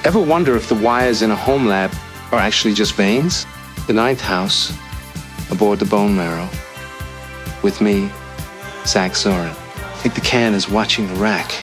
Ever wonder if the wires in a home lab are actually just veins? The Ninth House, aboard the Bone Marrow. With me, Zach Zorin. Think the can is watching the rack.